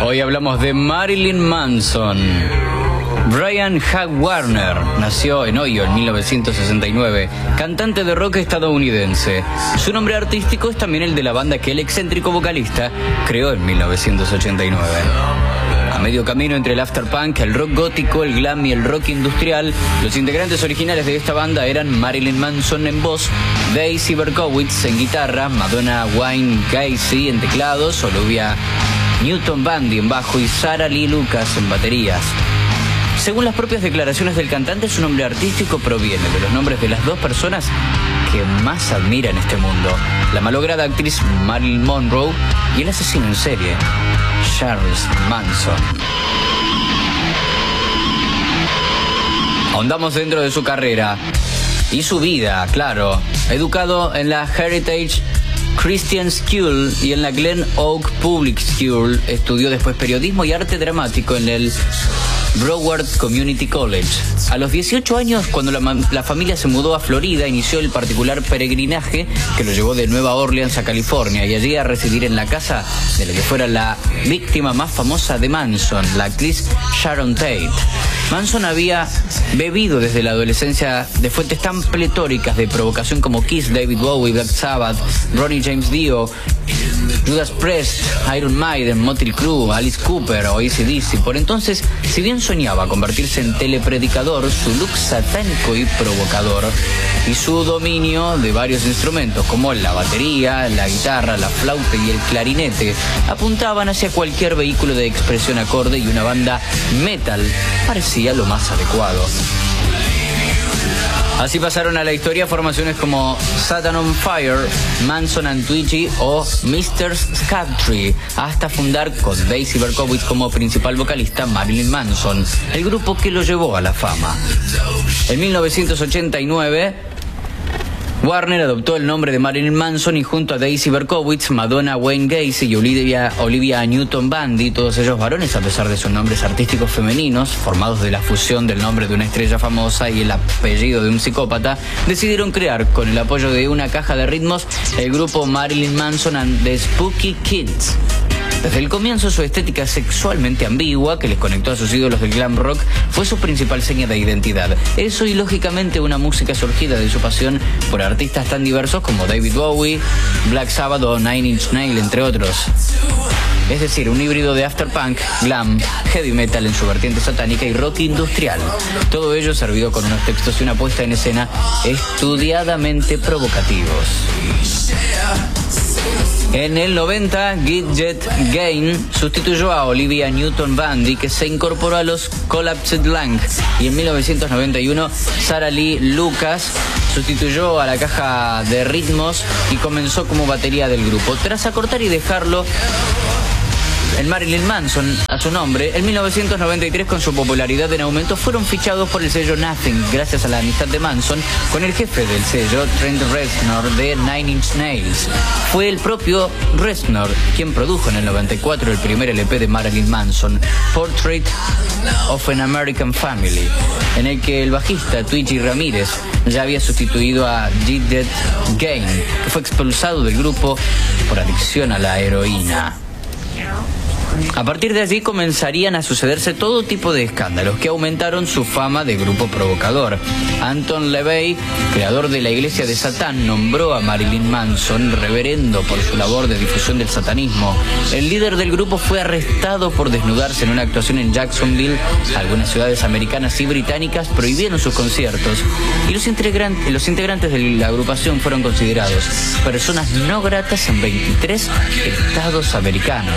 Hoy hablamos de Marilyn Manson. Brian Hugh Warner nació en Ohio en 1969, cantante de rock estadounidense. Su nombre artístico es también el de la banda que el excéntrico vocalista creó en 1989. A medio camino entre el afterpunk, el rock gótico, el glam y el rock industrial, los integrantes originales de esta banda eran Marilyn Manson en voz, Daisy Berkowitz en guitarra, Madonna Wayne Gacy en teclados, Olivia Newton-Bundy en bajo y Sarah Lee Lucas en baterías. Según las propias declaraciones del cantante, su nombre artístico proviene de los nombres de las dos personas que más admira en este mundo: la malograda actriz Marilyn Monroe y el asesino en serie Charles Manson. Ahondamos dentro de su carrera y su vida, claro. Educado en la Heritage Christian School y en la Glen Oak Public School, estudió después periodismo y arte dramático en el Broward Community College. A los 18 años, cuando la familia se mudó a Florida, inició el particular peregrinaje que lo llevó de Nueva Orleans a California y allí a residir en la casa de la que fuera la víctima más famosa de Manson, la actriz Sharon Tate. Manson había bebido desde la adolescencia de fuentes tan pletóricas de provocación como Kiss, David Bowie, Black Sabbath, Ronnie James Dio, Judas Priest, Iron Maiden, Motley Crue, Alice Cooper o AC/DC. Por entonces, si bien soñaba convertirse en telepredicador, su look satánico y provocador y su dominio de varios instrumentos como la batería, la guitarra, la flauta y el clarinete apuntaban hacia cualquier vehículo de expresión acorde, y una banda metal parecía lo más adecuado. Así pasaron a la historia formaciones como Satan on Fire, Manson and Twitchy o Mr. Scabtree, hasta fundar con Daisy Berkowitz como principal vocalista Marilyn Manson, el grupo que lo llevó a la fama. En 1989, Warner adoptó el nombre de Marilyn Manson y junto a Daisy Berkowitz, Madonna Wayne Gacy y Olivia Newton-Bundy, todos ellos varones a pesar de sus nombres artísticos femeninos, formados de la fusión del nombre de una estrella famosa y el apellido de un psicópata, decidieron crear, con el apoyo de una caja de ritmos, el grupo Marilyn Manson and the Spooky Kids. Desde el comienzo, su estética sexualmente ambigua, que les conectó a sus ídolos del glam rock, fue su principal seña de identidad. Eso y, lógicamente, una música surgida de su pasión por artistas tan diversos como David Bowie, Black Sabbath o Nine Inch Nails, entre otros. Es decir, un híbrido de afterpunk, glam, heavy metal en su vertiente satánica y rock industrial. Todo ello servido con unos textos y una puesta en escena estudiadamente provocativos. En el 90, Gidget Gain sustituyó a Olivia Newton-Bundy, que se incorporó a los Collapsed Lung, y en 1991 Sarah Lee Lucas sustituyó a la caja de ritmos y comenzó como batería del grupo. Tras acortar y dejarlo el Marilyn Manson a su nombre, en 1993, con su popularidad en aumento, fueron fichados por el sello Nothing, gracias a la amistad de Manson con el jefe del sello, Trent Reznor, de Nine Inch Nails. Fue el propio Reznor quien produjo en el 94 el primer LP de Marilyn Manson, Portrait of an American Family, en el que el bajista Twitchy Ramírez ya había sustituido a Gidget Gain, que fue expulsado del grupo por adicción a la heroína. A partir de allí comenzarían a sucederse todo tipo de escándalos que aumentaron su fama de grupo provocador. Anton LaVey, creador de la Iglesia de Satán, nombró a Marilyn Manson reverendo por su labor de difusión del satanismo. El líder del grupo fue arrestado por desnudarse en una actuación en Jacksonville. Algunas ciudades americanas y británicas prohibieron sus conciertos y los integrantes de la agrupación fueron considerados personas no gratas en 23 estados americanos.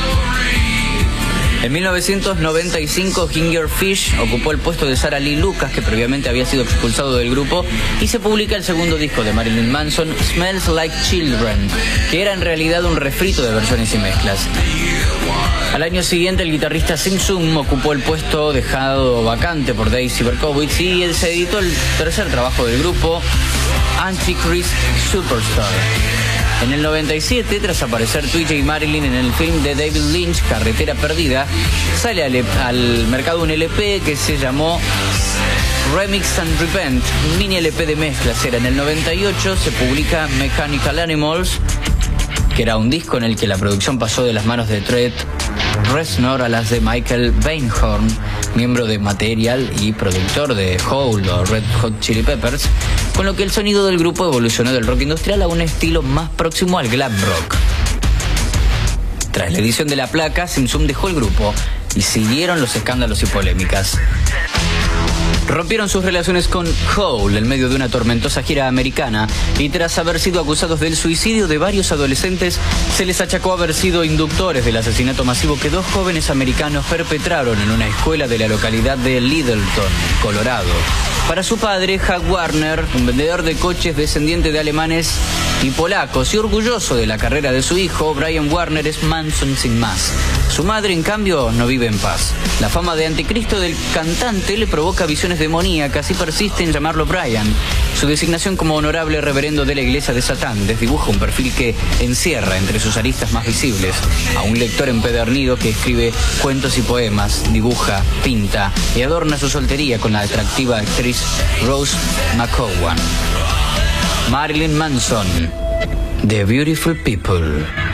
En 1995, Ginger Fish ocupó el puesto de Sarah Lee Lucas, que previamente había sido expulsado del grupo, y se publica el segundo disco de Marilyn Manson, Smells Like Children, que era en realidad un refrito de versiones y mezclas. Al año siguiente, el guitarrista Simpson ocupó el puesto dejado vacante por Daisy Berkowitz y se editó el tercer trabajo del grupo, Antichrist Superstar. En el 97, tras aparecer Twitchy y Marilyn en el film de David Lynch, Carretera Perdida, sale al mercado un LP que se llamó Remix and Repent, un mini LP de mezclas. En el 98 se publica Mechanical Animals, que era un disco en el que la producción pasó de las manos de Trent Reznor a las de Michael Beinhorn, miembro de Material y productor de Hole o Red Hot Chili Peppers, con lo que el sonido del grupo evolucionó del rock industrial a un estilo más próximo al glam rock. Tras la edición de la placa, Simpson dejó el grupo y siguieron los escándalos y polémicas. Rompieron sus relaciones con Hole en medio de una tormentosa gira americana y tras haber sido acusados del suicidio de varios adolescentes, se les achacó haber sido inductores del asesinato masivo que 2 jóvenes americanos perpetraron en una escuela de la localidad de Littleton, Colorado. Para su padre, Hugh Warner, un vendedor de coches descendiente de alemanes y polacos y orgulloso de la carrera de su hijo, Brian Warner es Manson sin más. Su madre, en cambio, no vive en paz. La fama de anticristo del cantante le provoca visiones demoníacas y persiste en llamarlo Brian. Su designación como honorable reverendo de la Iglesia de Satán desdibuja un perfil que encierra entre sus aristas más visibles a un lector empedernido que escribe cuentos y poemas, dibuja, pinta y adorna su soltería con la atractiva actriz Rose McGowan. Marilyn Manson, The Beautiful People.